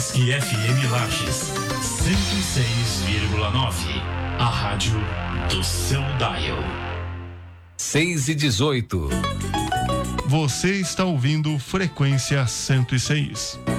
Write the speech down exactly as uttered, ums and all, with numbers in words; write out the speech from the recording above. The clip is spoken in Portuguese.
Sesc F M Lages, cento e seis vírgula nove. A rádio do seu dial. seis e dezoito. Você está ouvindo Frequência cento e seis.